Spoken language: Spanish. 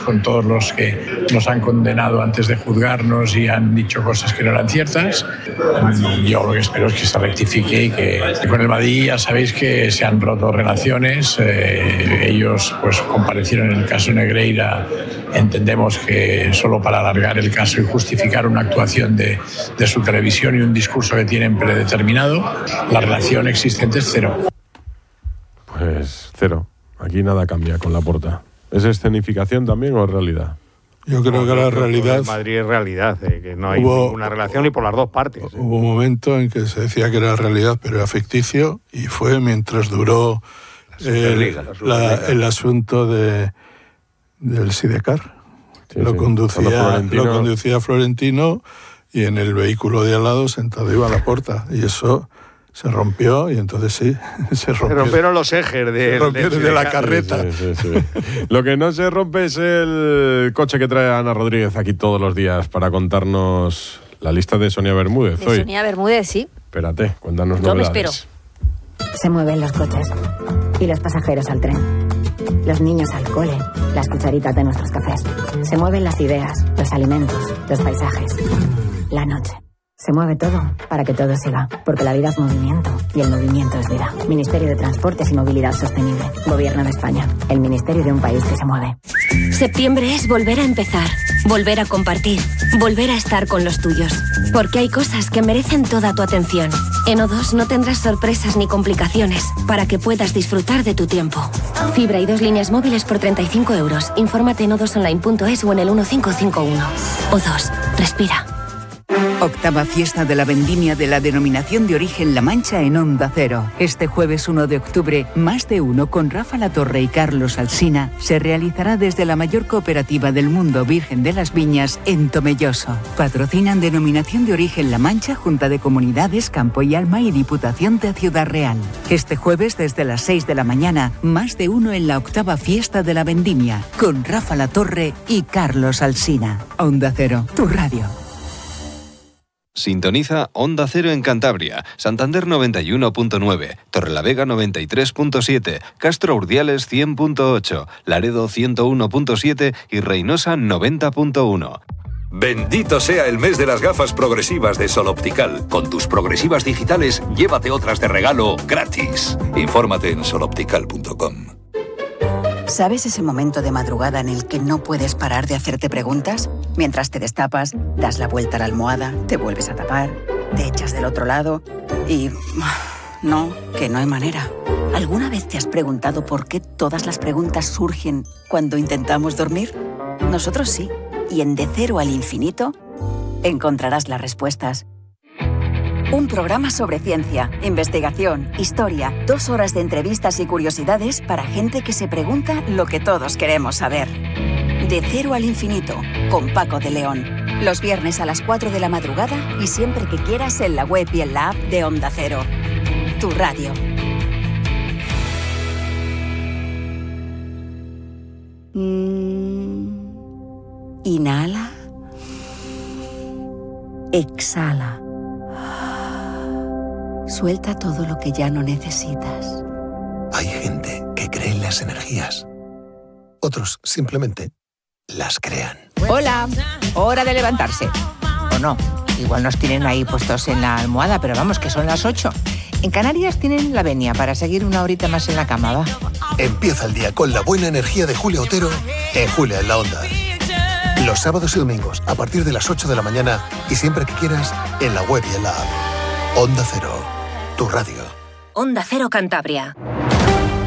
con todos los que nos han condenado antes de juzgarnos y han dicho cosas que no eran ciertas. Yo lo que espero es que se rectifique y que con el Madrid ya sabéis que se han roto relaciones. Ellos pues comparecieron en el caso Negreira, entendemos que solo para alargar el caso y justificar una actuación de su televisión y un discurso que tienen predeterminado. La relación existente es cero. Pues cero. Aquí nada cambia con Laporta. ¿Es escenificación también o es realidad? Yo creo que la realidad... En Madrid es realidad, que no hay ninguna relación ni por las dos partes. Hubo un momento en que se decía que era realidad, pero era ficticio, y fue mientras duró el asunto del Sidecar. Sí, lo conducía Florentino, y en el vehículo de al lado sentado iba Laporta, y eso se rompió, y entonces sí, se rompieron los ejes de la carreta. Sí. Lo que no se rompe es el coche que trae Ana Rodríguez aquí todos los días para contarnos la lista de Sonia Bermúdez. Sonia Bermúdez, sí. Espérate, cuéntanos novedades. Yo me espero. Se mueven los coches y los pasajeros al tren, los niños al cole, las cucharitas de nuestros cafés. Se mueven las ideas, los alimentos, los paisajes, la noche. Se mueve todo para que todo siga, porque la vida es movimiento y el movimiento es vida. Ministerio de Transportes y Movilidad Sostenible. Gobierno de España. El ministerio de un país que se mueve. Septiembre es volver a empezar, volver a compartir, volver a estar con los tuyos. Porque hay cosas que merecen toda tu atención. En O2 no tendrás sorpresas ni complicaciones para que puedas disfrutar de tu tiempo. Fibra y 2 líneas móviles por 35 euros. Infórmate en o2online.es o en el 1551. O2. Respira. Octava fiesta de la vendimia de la denominación de origen La Mancha en Onda Cero. Este jueves 1 de octubre, Más de Uno con Rafa Latorre y Carlos Alsina se realizará desde la mayor cooperativa del mundo Virgen de las Viñas en Tomelloso. Patrocinan denominación de origen La Mancha, Junta de Comunidades, Campo y Alma y Diputación de Ciudad Real. Este jueves desde las 6 de la mañana, Más de Uno en la octava fiesta de la vendimia con Rafa Latorre y Carlos Alsina. Onda Cero, tu radio. Sintoniza Onda Cero en Cantabria, Santander 91.9, Torrelavega 93.7, Castro Urdiales 100.8, Laredo 101.7 y Reynosa 90.1. Bendito sea el mes de las gafas progresivas de Sol Optical. Con tus progresivas digitales, llévate otras de regalo gratis. Infórmate en soloptical.com. ¿Sabes ese momento de madrugada en el que no puedes parar de hacerte preguntas? Mientras te destapas, das la vuelta a la almohada, te vuelves a tapar, te echas del otro lado y... No, que no hay manera. ¿Alguna vez te has preguntado por qué todas las preguntas surgen cuando intentamos dormir? Nosotros sí. Y en De Cero al Infinito encontrarás las respuestas. Un programa sobre ciencia, investigación, historia, 2 horas de entrevistas y curiosidades para gente que se pregunta lo que todos queremos saber. De Cero al Infinito, con Paco de León. Los viernes a las 4 de la madrugada y siempre que quieras en la web y en la app de Onda Cero. Tu radio. Inhala. Exhala. Suelta todo lo que ya no necesitas. Hay gente que cree en las energías. Otros simplemente las crean. Hola, hora de levantarse. O no, igual nos tienen ahí puestos en la almohada, pero vamos, que son las 8. En Canarias tienen la venia para seguir una horita más en la cama, ¿va? Empieza el día con la buena energía de Julia Otero en Julia en la Onda. Los sábados y domingos a partir de las 8 de la mañana y siempre que quieras en la web y en la app. Onda Cero, tu radio. Onda Cero Cantabria.